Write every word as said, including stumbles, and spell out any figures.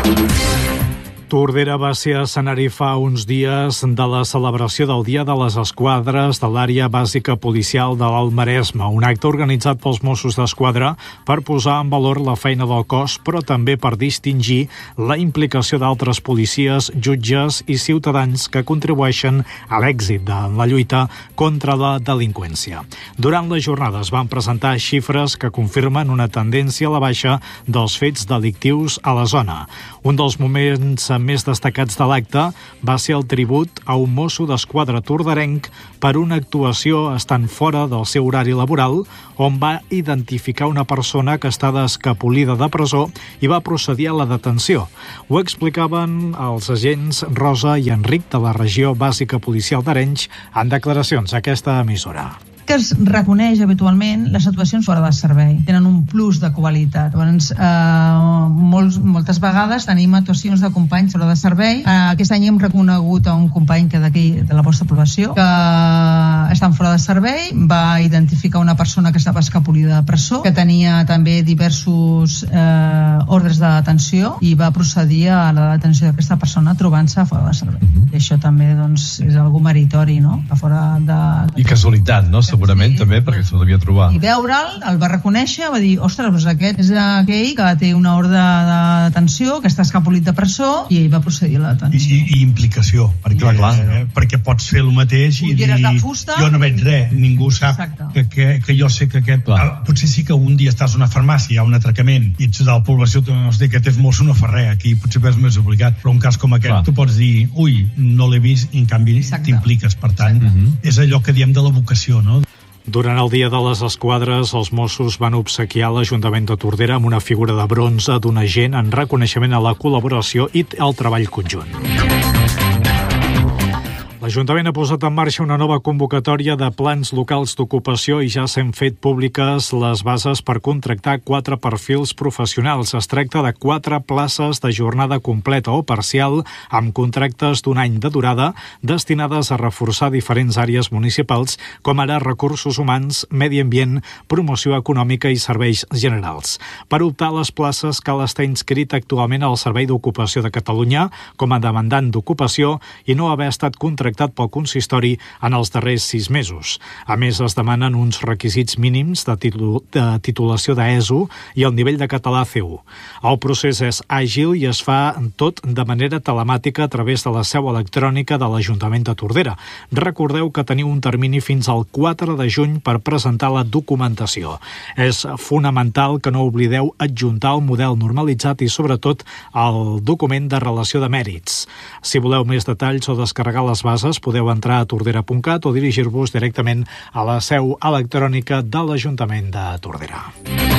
Tordera va ser escenari fa uns dies de la celebració del Dia de les Esquadres de l'Àrea Bàsica Policial de l'Alt Maresme, un acte organitzat pels Mossos d'Esquadra per posar en valor la feina del cos, però també per distingir la implicació d'altres policies, jutges i ciutadans que contribueixen a l'èxit de la lluita contra la delinqüència. Durant la jornada es van presentar xifres que confirmen una tendència a la baixa dels fets delictius a la zona. Un dels moments més destacats de l'acte va ser el tribut a un mosso d'esquadra torderenc per una actuació estant fora del seu horari laboral, on va identificar una persona que estava escapolida de presó i va procedir a la detenció. Ho explicaven els agents Rosa i Enric de la Regió Bàsica Policial d'Arenys en declaracions a aquesta emissora. Que es reconeix habitualment les actuacions fora de servei. Tenen un plus de qualitat. Llavors, eh, molts, moltes vegades tenim actuacions de companys fora de servei. Eh, aquest any hem reconegut a un company que d'aquí, de la vostra aprovació, que estan fora de servei, va identificar una persona que estava escapolida de presó, que tenia també diversos eh, ordres de detenció i va procedir a la detenció d'aquesta persona trobant-se fora de servei. Uh-huh. I això també doncs, és algo meritori, no? A fora de... I casualitat, no? Segurament sí, també, perquè se l'havia trobat. I veure'l, el va reconèixer, va dir, ostres, doncs aquest és aquell que té una ordre de detenció, que està escapolit de presó, i ell va procedir a la detenció. I, i implicació, perquè, clar, clar. Eh, perquè pots fer el mateix i dir, jo no veig res, ningú sap que, que, que jo sé que aquest... Clar. Potser sí que un dia estàs a una farmàcia, hi ha un atracament, i ets de la població que no sé, aquest és mosso, no fa res, aquí potser és més obligat, però un cas com aquest, clar, tu pots dir, ui, no l'he vist, i en canvi t'impliques, per tant, uh-huh. és allò que diem de la vocació, no? Durant el Dia de les Esquadres, els Mossos van obsequiar l'Ajuntament de Tordera amb una figura de bronze d'un agent en reconeixement a la col·laboració i al treball conjunt. L'Ajuntament ha posat en marxa una nova convocatòria de plans locals d'ocupació i ja s'han fet públiques les bases per contractar quatre perfils professionals. Es tracta de quatre places de jornada completa o parcial amb contractes d'un any de durada destinades a reforçar diferents àrees municipals com ara recursos humans, medi ambient, promoció econòmica i serveis generals. Per optar a les places cal estar inscrit actualment al Servei d'Ocupació de Catalunya com a demandant d'ocupació i no haver estat contractat pel consistori en els darrers sis mesos. A més, es demanen uns requisits mínims de, titul de titulació d'E S O i el nivell de català C u. El procés és àgil i es fa tot de manera telemàtica a través de la seu electrònica de l'Ajuntament de Tordera. Recordeu que teniu un termini fins al quatre de juny per presentar la documentació. És fonamental que no oblideu adjuntar el model normalitzat i, sobretot, el document de relació de mèrits. Si voleu més detalls o descarregar les bases, podeu entrar a tordera punt cat o dirigir-vos directament a la seu electrònica de l'Ajuntament de Tordera.